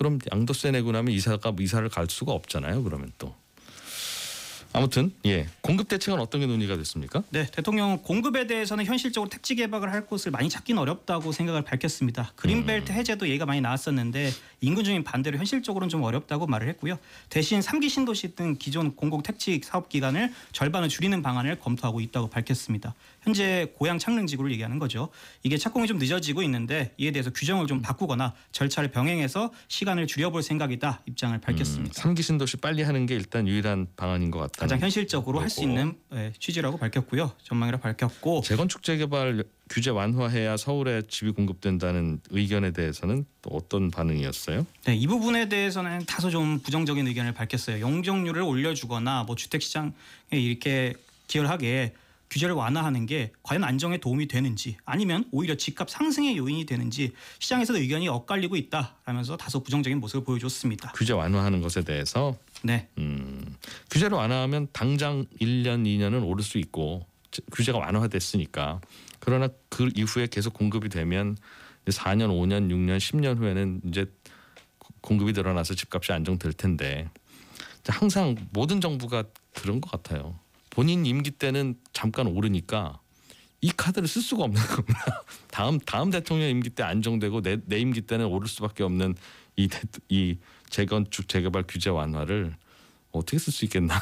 그럼 양도세 내고 나면 이사를 갈 수가 없잖아요. 그러면 또. 아무튼 공급 대책은 어떤 게 논의가 됐습니까? 네, 대통령은 공급에 대해서는 현실적으로 택지 개박을 할 곳을 많이 찾기는 어렵다고 생각을 밝혔습니다. 그린벨트 해제도 얘기가 많이 나왔었는데 인근 주민 반대로 현실적으로는 좀 어렵다고 말을 했고요. 대신 3기 신도시 등 기존 공공 택지 사업 기간을 절반을 줄이는 방안을 검토하고 있다고 밝혔습니다. 현재 고향 창릉지구를 얘기하는 거죠. 이게 착공이 좀 늦어지고 있는데 이에 대해서 규정을 좀 바꾸거나 절차를 병행해서 시간을 줄여볼 생각이다 입장을 밝혔습니다. 3기 신도시 빨리 하는 게 일단 유일한 방안인 것 같다. 가장 현실적으로 할 수 있는 취지라고 밝혔고요. 전망이라고 밝혔고 재건축 재개발 규제 완화해야 서울에 집이 공급된다는 의견에 대해서는 또 어떤 반응이었어요? 네, 이 부분에 대해서는 다소 좀 부정적인 의견을 밝혔어요. 용적률을 올려주거나 뭐 주택 시장에 이렇게 기여하게 규제를 완화하는 게 과연 안정에 도움이 되는지 아니면 오히려 집값 상승의 요인이 되는지 시장에서도 의견이 엇갈리고 있다라면서 다소 부정적인 모습을 보여줬습니다. 규제 완화하는 것에 대해서 네. 규제를 완화하면 당장 1년, 2년은 오를 수 있고 규제가 완화됐으니까. 그러나 그 이후에 계속 공급이 되면 4년, 5년, 6년, 10년 후에는 이제 공급이 늘어나서 집값이 안정될 텐데 항상 모든 정부가 그런 것 같아요. 본인 임기 때는 잠깐 오르니까 이 카드를 쓸 수가 없는 겁니다. 다음 대통령 임기 때 안정되고 내 임기 때는 오를 수밖에 없는 이 재건축 재개발 규제 완화를 어떻게 쓸 수 있겠나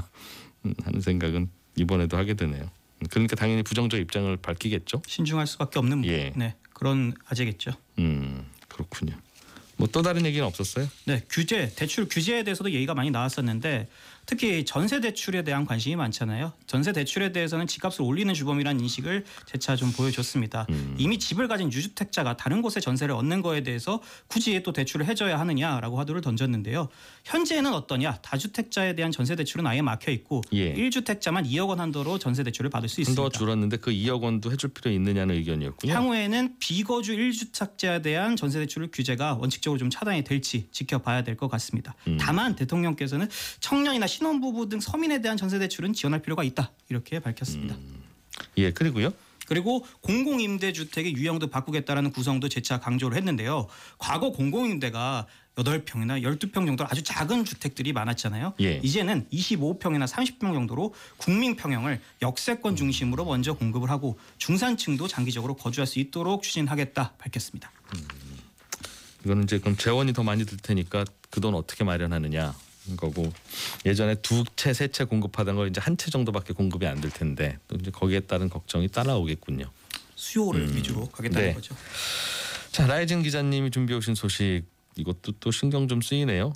하는 생각은 이번에도 하게 되네요. 그러니까 당연히 부정적 입장을 밝히겠죠. 신중할 수밖에 없는 네, 그런 아재겠죠. 그렇군요. 뭐 또 다른 얘기는 없었어요? 네, 대출 규제에 대해서도 얘기가 많이 나왔었는데 특히 전세 대출에 대한 관심이 많잖아요. 전세 대출에 대해서는 집값을 올리는 주범이라는 인식을 재차 좀 보여줬습니다. 이미 집을 가진 유주택자가 다른 곳에 전세를 얻는 거에 대해서 굳이 또 대출을 해줘야 하느냐라고 화두를 던졌는데요. 현재는 어떠냐? 다주택자에 대한 전세 대출은 아예 막혀 있고 1주택자만 2억 원 한도로 전세 대출을 받을 수 있습니다. 한도가 줄었는데 그 2억 원도 해줄 필요 있느냐는 의견이었군요. 향후에는 비거주 1주택자에 대한 전세 대출 규제가 원칙적으로 좀 차단이 될지 지켜봐야 될 것 같습니다. 다만 대통령께서는 청년이나 신혼부부 등 서민에 대한 전세 대출은 지원할 필요가 있다 이렇게 밝혔습니다. 그리고 공공임대주택의 유형도 바꾸겠다라는 구성도 재차 강조를 했는데요. 과거 공공임대가 8평이나 12평 정도 아주 작은 주택들이 많았잖아요. 이제는 25평이나 30평 정도로 국민평형을 역세권 중심으로 먼저 공급을 하고 중산층도 장기적으로 거주할 수 있도록 추진하겠다 밝혔습니다. 이거는 이제 그럼 재원이 더 많이 들 테니까 그 돈 어떻게 마련하느냐 거고 예전에 2채, 3채 공급하던 걸 이제 1채 정도밖에 공급이 안 될 텐데 또 이제 거기에 따른 걱정이 따라오겠군요. 수요를 위주로 가겠다는 거죠. 자, 라이징 기자님이 준비해 오신 소식 이것도 또 신경 좀 쓰이네요.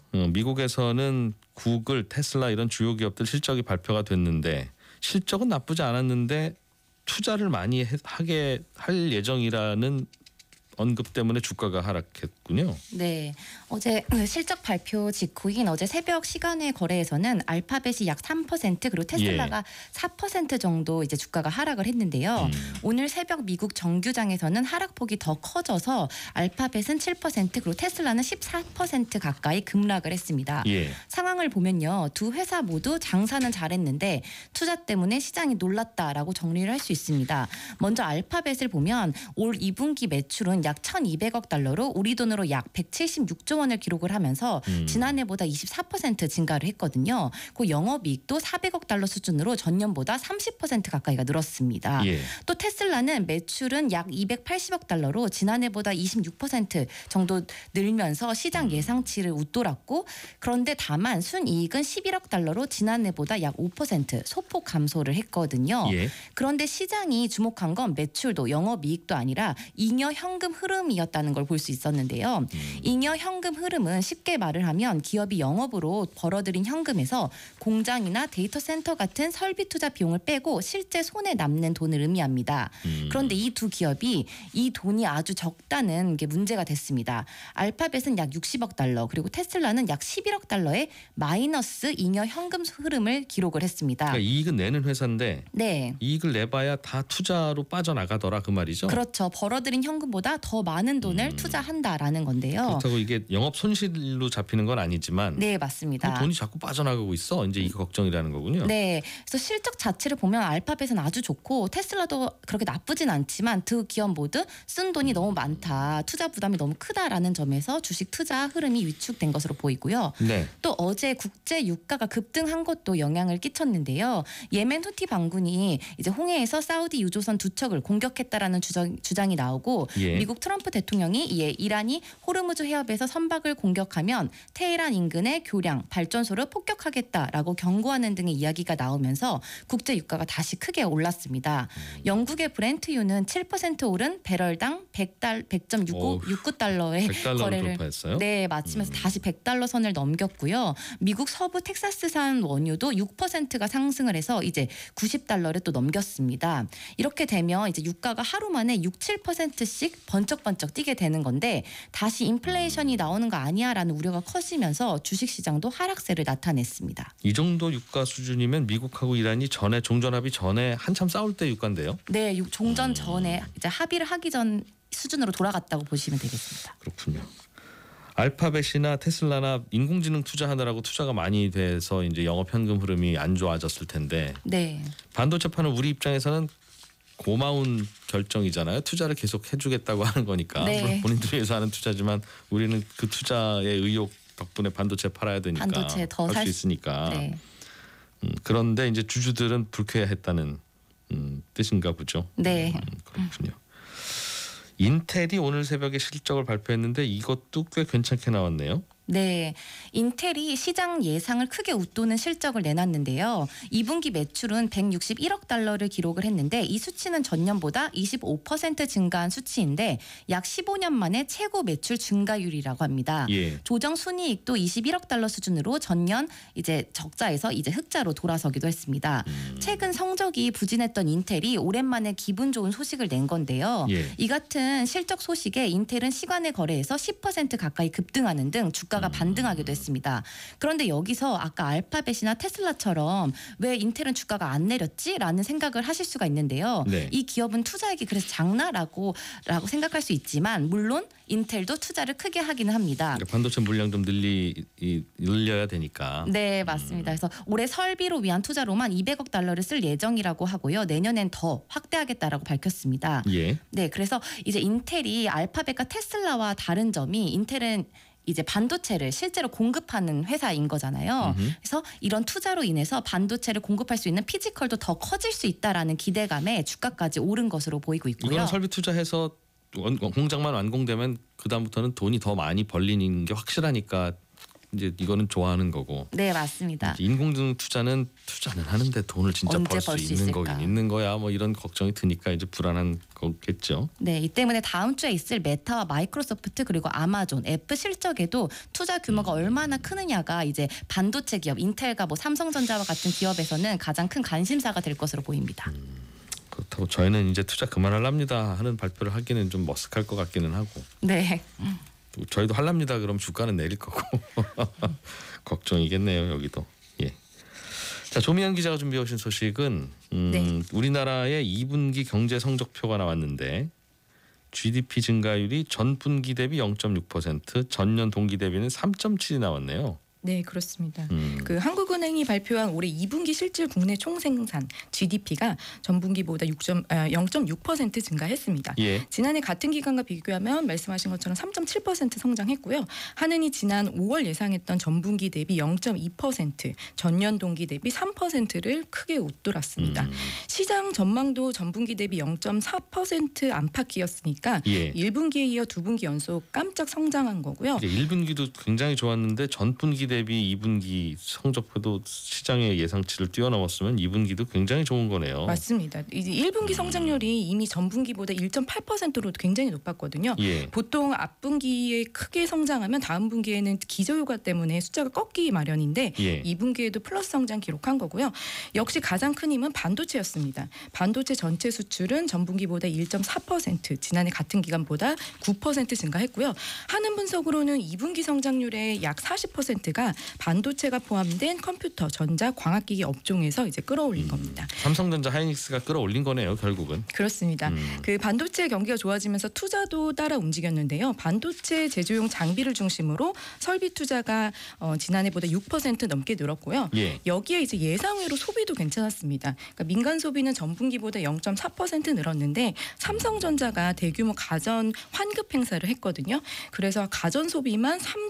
미국에서는 구글, 테슬라 이런 주요 기업들 실적이 발표가 됐는데 실적은 나쁘지 않았는데 투자를 많이 하게 할 예정이라는 언급 때문에 주가가 하락했군요. 네, 어제 실적 발표 직후인 어제 새벽 시간외 거래에서는 알파벳이 약 3% 그리고 테슬라가 4% 정도 이제 주가가 하락을 했는데요. 오늘 새벽 미국 정규장에서는 하락폭이 더 커져서 알파벳은 7% 그리고 테슬라는 14% 가까이 급락을 했습니다. 상황을 보면요, 두 회사 모두 장사는 잘했는데 투자 때문에 시장이 놀랐다라고 정리를 할 수 있습니다. 먼저 알파벳을 보면 올 2분기 매출은 약 1,200억 달러로 우리 돈으로 약 176조 원을 기록을 하면서 지난해보다 24% 증가를 했거든요. 그 영업이익도 400억 달러 수준으로 전년보다 30% 가까이가 늘었습니다. 또 테슬라는 매출은 약 280억 달러로 지난해보다 26% 정도 늘면서 시장 예상치를 웃돌았고 그런데 다만 순이익은 11억 달러로 지난해보다 약 5% 소폭 감소를 했거든요. 그런데 시장이 주목한 건 매출도 영업이익도 아니라 잉여 현금 흐름이었다는 걸 볼 수 있었는데요. 잉여 현금 흐름은 쉽게 말을 하면 기업이 영업으로 벌어들인 현금에서 공장이나 데이터 센터 같은 설비 투자 비용을 빼고 실제 손에 남는 돈을 의미합니다. 그런데 이 두 기업이 이 돈이 아주 적다는 게 문제가 됐습니다. 알파벳은 약 60억 달러 그리고 테슬라는 약 11억 달러의 마이너스 잉여 현금 흐름을 기록을 했습니다. 그러니까 이익은 내는 회사인데 이익을 내봐야 다 투자로 빠져나가더라 그 말이죠. 그렇죠. 벌어들인 현금보다 더 많은 돈을 투자한다라는 있다라는 건데요. 그렇다고 이게 영업 손실로 잡히는 건 아니지만 네, 맞습니다. 돈이 자꾸 빠져나가고 있어. 이제 이게 걱정이라는 거군요. 네, 그래서 실적 자체를 보면 알파벳은 아주 좋고 테슬라도 그렇게 나쁘진 않지만 두 기업 모두 쓴 돈이 너무 많다, 투자 부담이 너무 크다라는 점에서 주식 투자 흐름이 위축된 것으로 보이고요. 네. 또 어제 국제 유가가 급등한 것도 영향을 끼쳤는데요. 예멘 후티 반군이 이제 홍해에서 사우디 유조선 두 척을 공격했다라는 주장이 나오고 예. 미국 트럼프 대통령이 이에 이란이 호르무즈 해협에서 선박을 공격하면 테헤란 인근의 교량, 발전소를 폭격하겠다라고 경고하는 등의 이야기가 나오면서 국제 유가가 다시 크게 올랐습니다. 영국의 브렌트유는 7% 오른 배럴당 100.69달러의 100달러를 거래를 돌파했어요? 네, 마치면서 다시 100달러 선을 넘겼고요. 미국 서부 텍사스산 원유도 6%가 상승을 해서 이제 90달러를 또 넘겼습니다. 이렇게 되면 이제 유가가 하루 만에 7%씩 번쩍번쩍 뛰게 되는 건데 다시 인플레이션이 나오는 거 아니야라는 우려가 커지면서 주식시장도 하락세를 나타냈습니다. 이 정도 유가 수준이면 미국하고 이란이 전에 종전합의 전에 한참 싸울 때 유가인데요. 네, 종전 전에 이제 합의를 하기 전 수준으로 돌아갔다고 보시면 되겠습니다. 그렇군요. 알파벳이나 테슬라나 인공지능 투자하느라고 투자가 많이 돼서 이제 영업 현금 흐름이 안 좋아졌을 텐데 네. 반도체 파는 우리 입장에서는 고마운 결정이잖아요. 투자를 계속 해주겠다고 하는 거니까. 네. 물론 본인들이 위해서 하는 투자지만 우리는 그 투자의 의욕 덕분에 반도체 팔아야 되니까 반도체 더 할 살 수 있으니까. 네. 그런데 이제 주주들은 불쾌했다는 뜻인가 보죠. 네. 그렇군요. 인텔이 오늘 새벽에 실적을 발표했는데 이것도 꽤 괜찮게 나왔네요. 네, 인텔이 시장 예상을 크게 웃도는 실적을 내놨는데요. 2분기 매출은 161억 달러를 기록을 했는데 이 수치는 전년보다 25% 증가한 수치인데 약 15년 만에 최고 매출 증가율이라고 합니다. 예. 조정 순이익도 21억 달러 수준으로 전년 이제 적자에서 이제 흑자로 돌아서기도 했습니다. 최근 성적이 부진했던 인텔이 오랜만에 기분 좋은 소식을 낸 건데요. 예. 이 같은 실적 소식에 인텔은 시간의 거래에서 10% 가까이 급등하는 등 주가가 반등하기도 했습니다. 그런데 여기서 아까 알파벳이나 테슬라처럼 왜 인텔은 주가가 안 내렸지라는 생각을 하실 수가 있는데요. 네. 이 기업은 투자액이 그래서 작나라고 생각할 수 있지만 물론 인텔도 투자를 크게 하기는 합니다. 그러니까 반도체 물량 좀 늘려야 되니까. 네, 맞습니다. 그래서 올해 설비로 위한 투자로만 200억 달러를 쓸 예정이라고 하고요. 내년엔 더 확대하겠다라고 밝혔습니다. 예. 네, 그래서 이제 인텔이 알파벳과 테슬라와 다른 점이 인텔은 이제 반도체를 실제로 공급하는 회사인 거잖아요. 그래서 이런 투자로 인해서 반도체를 공급할 수 있는 피지컬도 더 커질 수 있다라는 기대감에 주가까지 오른 것으로 보이고 있고요. 이거는 설비 투자해서 공장만 완공되면 그 다음부터는 돈이 더 많이 벌리는 게 확실하니까 이제 이거는 좋아하는 거고. 네, 맞습니다. 인공지능 투자는 하는데 돈을 진짜 언제 벌 수 벌 수 있는 있을까? 거긴 있는 거야. 뭐 이런 걱정이 드니까 이제 불안한 거겠죠. 네, 이 때문에 다음 주에 있을 메타와 마이크로소프트 그리고 아마존, 애플 실적에도 투자 규모가 얼마나 크느냐가 이제 반도체 기업 인텔과 뭐 삼성전자와 같은 기업에서는 가장 큰 관심사가 될 것으로 보입니다. 그렇다고 저희는 이제 투자 그만하랍니다 하는 발표를 하기는 좀 머쓱할 것 같기는 하고. 네. 저희도 할랍니다. 그럼 주가는 내릴 거고 걱정이겠네요. 여기도. 예. 자, 조미연 기자가 준비해 오신 소식은 네. 우리나라의 2분기 경제 성적표가 나왔는데 GDP 증가율이 전분기 대비 0.6%, 전년 동기 대비는 3.7이 나왔네요. 네, 그렇습니다. 그 한국은행이 발표한 올해 2분기 실질 국내 총생산 GDP가 전분기보다 0.6% 증가했습니다. 예. 지난해 같은 기간과 비교하면 말씀하신 것처럼 3.7% 성장했고요. 한은이 지난 5월 예상했던 전분기 대비 0.2%, 전년 동기 대비 3%를 크게 웃돌았습니다. 시장 전망도 전분기 대비 0.4% 안팎이었으니까 예. 1분기에 이어 2분기 연속 깜짝 성장한 거고요. 1분기도 굉장히 좋았는데 전분기 대비 2분기 성적표도 시장의 예상치를 뛰어넘었으면 2분기도 굉장히 좋은 거네요. 맞습니다. 이제 1분기 성장률이 이미 전분기보다 1.8%로 굉장히 높았거든요. 예. 보통 앞분기에 크게 성장하면 다음 분기에는 기저효과 때문에 숫자가 꺾이기 마련인데 예. 2분기에도 플러스 성장 기록한 거고요. 역시 가장 큰 힘은 반도체였습니다. 반도체 전체 수출은 전분기보다 1.4%, 지난해 같은 기간보다 9% 증가했고요. 하는 분석으로는 2분기 성장률의 약 40%가 수요가 반도체가 포함된 컴퓨터, 전자, 광학기기 업종에서 이제 끌어올린 겁니다. 삼성전자, 하이닉스가 끌어올린 거네요, 결국은. 그렇습니다. 그 반도체 경기가 좋아지면서 투자도 따라 움직였는데요. 반도체 제조용 장비를 중심으로 설비 투자가 지난해보다 6% 넘게 늘었고요. 예. 여기에 이제 예상외로 소비도 괜찮았습니다. 그러니까 민간 소비는 전분기보다 0.4% 늘었는데 삼성전자가 대규모 가전 환급 행사를 했거든요. 그래서 가전 소비만